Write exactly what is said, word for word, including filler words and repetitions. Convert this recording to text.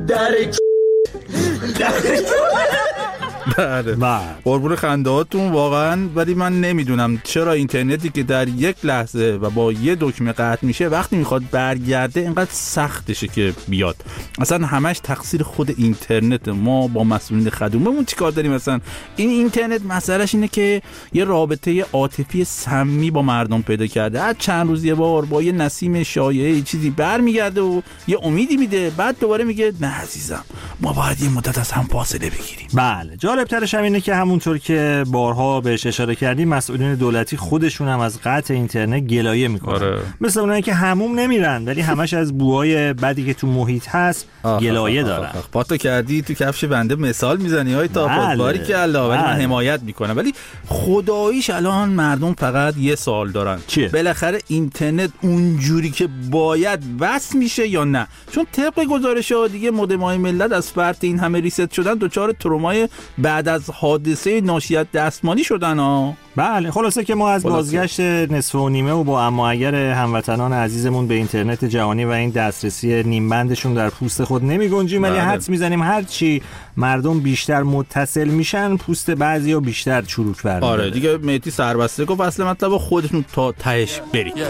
در بله قربون خندهاتون واقعا. ولی من نمیدونم چرا اینترنتی که در یک لحظه و با یه دکمه قطع میشه وقتی میخواد برگرده اینقدر سختشه که بیاد. اصلا همش تقصیر خود اینترنت. ما با مسئولین خدمتمون چیکار داریم؟ مثلا این اینترنت مسئلهش اینه که یه رابطه عاطفی سمی با مردم پیدا کرده. هر چند روز یه بار با یه نسیم شایعه چیزی برمیگرده و یه امیدی میده، بعد دوباره میگه نه عزیزم ما باید یه مدت از هم فاصله بگیریم. بله جالب‌ترش هم اینه که همونطور که بارها بهش اشاره کردیم مسئولین دولتی خودشون هم از قطع اینترنت گلایه میکنن. آره. مثل اونایی که حموم نمیرن ولی همش از بوهای بدی که تو محیط هست گلایه دارن. پاتو کردی تو کفش بنده مثال میزنی های تا بله. باری که الله ولی من حمایت میکنم. ولی خداییش الان مردم فقط یه سوال دارن چیه؟ بالاخره اینترنت اونجوری که باید بس میشه یا نه؟ چون طبق گزارش‌ها دیگه مودم‌های ملت از فرط این همه ریست شدن دچار ترومای بعد از حادثه ناشی از دستمالی شدن ها. بله خلاصه که ما از خلاصه. بازگشت نصف و نیمه و با اما اگر هموطنان عزیزمون به اینترنت جهانی و این دسترسی نیم بندشون در پوست خود نمی گنجیم، ولی حدس میزنیم هر چی مردم بیشتر متصل میشن پوست بعضیا بیشتر چروک برمی‌داره. آره دیگه مهدی سربسته گفت اصلا مطلب خودتون تا تهش برید.